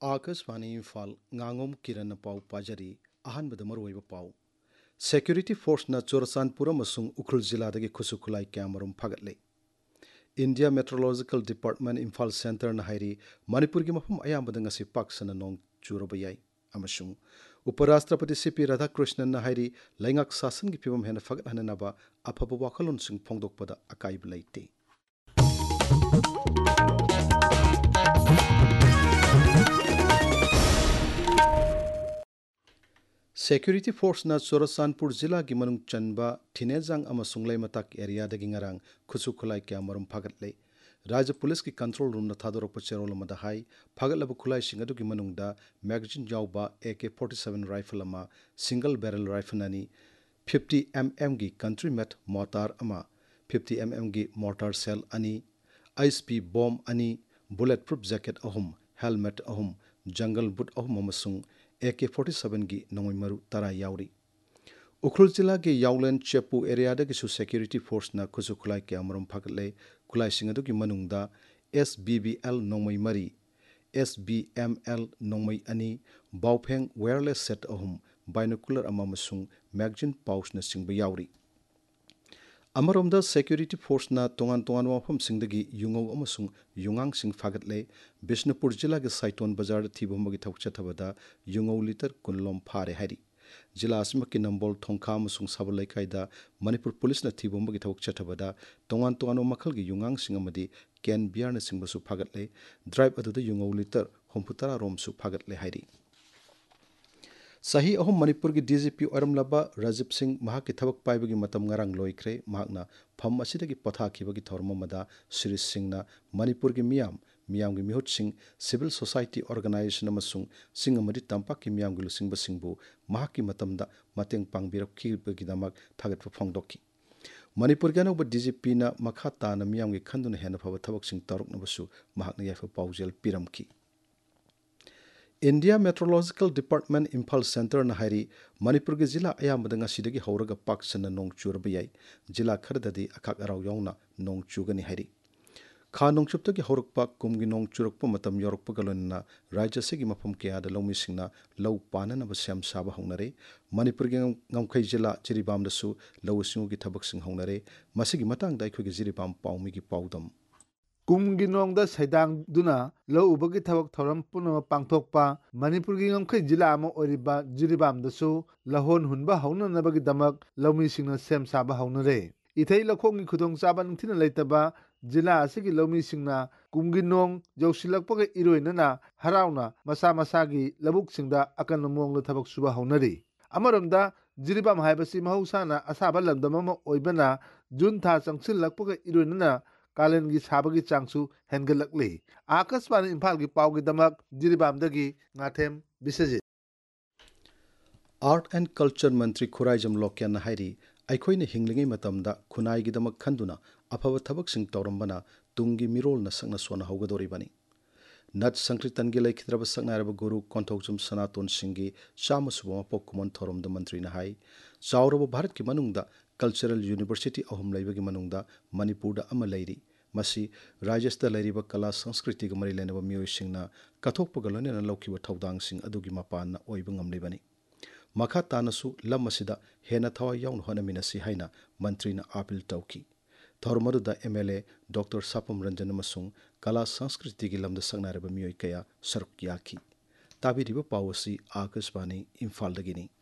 Akashvani Imphal nganगom kiran pau pajari ahanbada maruiba pau security force na chorsanpur amasung ukhrul jila dagi khusukhulai kyamarum phagatle India Meteorological Department Imphal Center na hairi Manipur gi mafam ayambada ngasi paksana nong churaba yai amasung Uparashtrapati CP Radhakrishnan na hairi laingak sasan gi phibam hena phagat hananaba aphaba wakhalon sing phongdokpada akaib laite Security Force na Chorsanpur Jila gi manung chanba Thinejang amasung Laimatak area dagi ngarang khusukhulai kyamarum phagatle Raja Police ki control room na thadorok cherol amada hai phagalabu khulai singadu gi manungda magazine yawba AK-47 rifle ama single barrel rifle ani 50 mm gi country made mortar ama 50 mm gi mortar shell ani ISP bomb ani bulletproof jacket ahum helmet ahum jungle boot ahum amasung AK-47 gi nongoi maru tara yauri Ukhrul jila gi Yawlen Chepu area da gisu security force na khusu khulai ke amarum phagle khulai singadu gi manungda SBBL nongmai mari SBML nongmai ani Baupeng wireless set ahum binocular amamasung magazine pouch na singba yauri Amaromda security force na tongan wafam singdagi yungau amasung yungang sing phagatle Bishnupur jila gi Saiton bazar thibumagi thokchathabada yungau liter kunlom phare hari jila asmaki nambol thongkha amasung sabalai kaida Manipur police na thibumagi thokchathabada tongan makhal gi yungang sing amadi ken biar na singbasu phagatle drive aduda yungau liter homputara rom su phagatle hari Sahi ahum Manipur gi DGP Oramlaba Rajib Singh mahaki thabak paibagi matam ngarang loikre mahakna pham asidagi pathakibagi thormamada Shri Singh na Manipur gi miyam gi mihut sing civil society organization amasung sing amadi tampak ki miyam gi lusingba singbu mahaki matamda mateng pangbirak khibagi damak thagat phongdokki Manipur gi anauba DGP na makha tana miyam gi khanduna hena phaba thabak sing taruk nabasu mahakna yafa paujel piramki India Meteorological Department Imphal Center na hairi Manipur gi jila ayambada ngasidagi hauraga paksana nong churba yai jila khardadi akak arau yauna nong chugani hairi kha nongchuptagi haurakpa kumgi nong churakpa matam yorokpa galonna rajya segi mafam kya da lawmi singna law panana ba syam saba haunare Manipur gi ngamkhai jila jiribam dasu lawisingu gi thabak sing haunare masigi matang dai khogi jiribam paumi gi paudam Kumgi nongda saidang duna lau ubagi thabak thoram punama pangthokpa Manipur gi ngamkhai jila ama oriba jiribam dasu lahon hunba hauna nabagi damak laumi singna sem saba haunare ithai lakhongi khudong chaba ningthina leitaba jila asigi laumi singna kumgi nong jausilakpaga iroinana harauna masa gi labuk singda akan mongla thabak suba haunari amaramda jiribam haibasi mahausana asaba lamdamama oibana jun tha changsil lakpaga iroinana Kalen gi sabagi changsu hengalakli Akashvani Imphal gi pau gi damak jiribamdagi ngathem bisajit Art and Culture Mantri Khuraijam Lokyan hairi aikhoina hinglingai matamda khunai gi damak khanduna aphaba thabak sing tawrambana tungi mirol na sakna sona haugadoribani Nat Sankritan gi laikhidraba saknaraba guru Konthokjum Sanaton Singhi chamasuba pokkumon thorom da mantri na hai chauraba Bharat ki manungda Cultural University ahum laibagi manungda Manipur da ama lairi masi Rajastha lairiba kala sanskriti ga mari lenaba mioi singna kathokpa galone na laukiba thaudang sing adugi mapan na oiba ngamlebani makha tanasu lam asida hena thawa yaun honaminasi haina mantri na apil tauki Thormaruda MLA Dr. Sapam Ranjan amasung kala sanskriti gi lamda saknaraba mioi kaya saruk yaki tabiriba pawasi Akashvani Imphal dagini